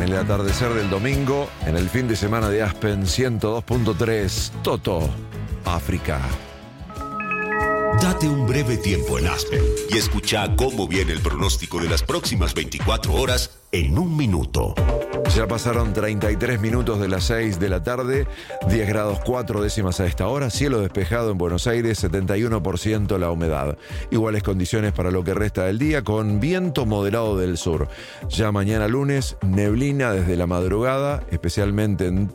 el atardecer del domingo, en el fin de semana de Aspen 102.3, Toto, África. Date un breve tiempo en Aspen y escucha cómo viene el pronóstico de las próximas 24 horas en un minuto. Ya pasaron 33 minutos de las 6 de la tarde, 10 grados 4 décimas a esta hora, cielo despejado en Buenos Aires, 71% la humedad. Iguales condiciones para lo que resta del día, con viento moderado del sur. Ya mañana lunes, neblina desde la madrugada, especialmente en